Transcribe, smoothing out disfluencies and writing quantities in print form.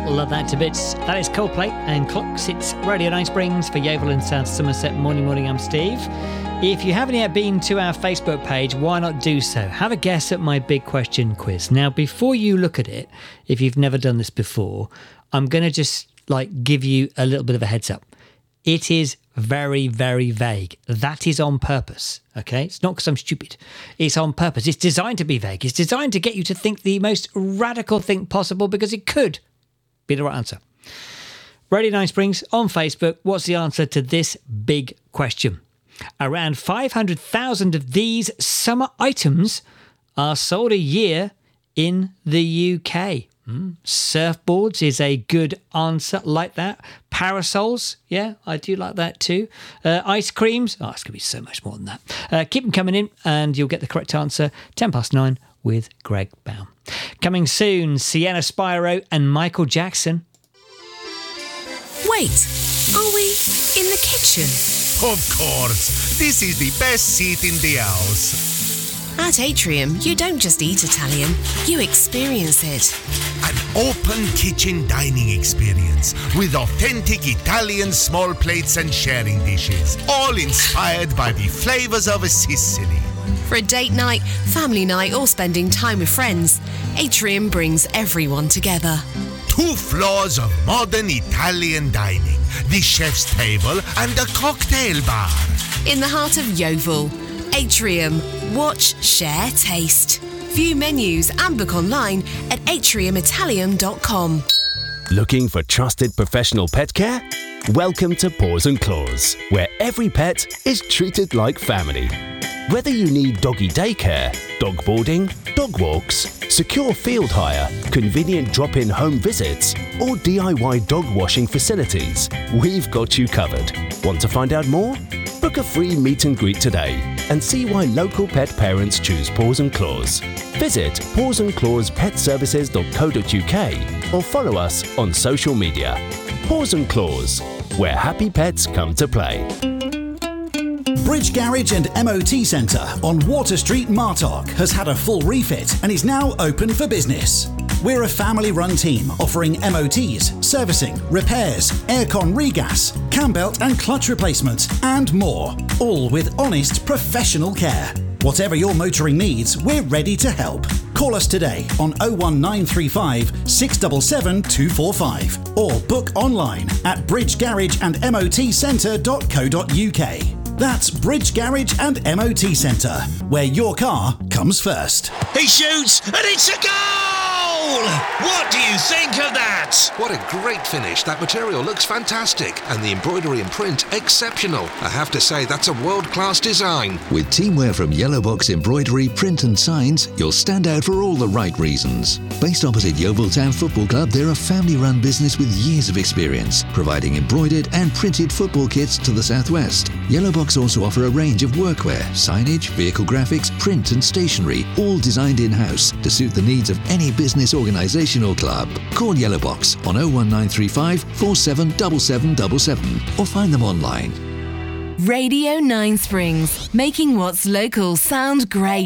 Love that to bits. That is Coldplay and Clocks. It's Radio 9 Springs for Yeovil and South Somerset. Morning, I'm Steve. If you haven't yet been to our Facebook page, why not do so? Have a guess at my big question quiz. Now, before you look at it, if you've never done this before, I'm going to just give you a little bit of a heads up. It is very, very vague. That is on purpose, okay? It's not because I'm stupid. It's on purpose. It's designed to be vague. It's designed to get you to think the most radical thing possible because it could be the right answer. Radio 9 Springs on Facebook. What's the answer to this big question? Around 500,000 of these summer items are sold a year in the UK. Surfboards is a good answer, like that. Parasols, yeah, I do like that too. Ice creams, it's going to be so much more than that. Keep them coming in and you'll get the correct answer. 9:10 with Greg Baum. Coming soon, Sienna Spyro and Michael Jackson. Wait, are we in the kitchen? Of course, this is the best seat in the house. At Atrium, you don't just eat Italian, you experience it. An open kitchen dining experience with authentic Italian small plates and sharing dishes, all inspired by the flavours of Sicily. For a date night, family night, or spending time with friends, Atrium brings everyone together. 2 floors of modern Italian dining, the chef's table and a cocktail bar. In the heart of Yeovil, Atrium. Watch, share, taste. View menus and book online at atriumitalium.com. Looking for trusted professional pet care? Welcome to Paws and Claws, where every pet is treated like family. Whether you need doggy daycare, dog boarding, dog walks, secure field hire, convenient drop-in home visits, or DIY dog washing facilities, we've got you covered. Want to find out more? Book a free meet and greet today and see why local pet parents choose Paws and Claws. Visit pawsandclawspetservices.co.uk or follow us on social media. Paws and Claws, where happy pets come to play. Bridge Garage and MOT Centre on Water Street, Martock has had a full refit and is now open for business. We're a family-run team offering MOTs, servicing, repairs, aircon regas, cam belt and clutch replacements and more, all with honest professional care. Whatever your motoring needs, we're ready to help. Call us today on 01935 677 245 or book online at bridgegarageandmotcentre.co.uk. That's Bridge Garage and MOT Centre, where your car comes first. He shoots and it's a goal! What do you think of that? What a great finish. That material looks fantastic and the embroidery and print exceptional. I have to say that's a world-class design. With teamwear from Yellow Box Embroidery, Print and Signs, you'll stand out for all the right reasons. Based opposite Yeovil Town Football Club, they're a family-run business with years of experience, providing embroidered and printed football kits to the southwest. Yellow Box also offer a range of workwear, signage, vehicle graphics, print and stationery, all designed in-house to suit the needs of any business, organisation or club. Call Yellow Box on 01935 477777 or find them online. Radio 9 Springs, making what's local sound great.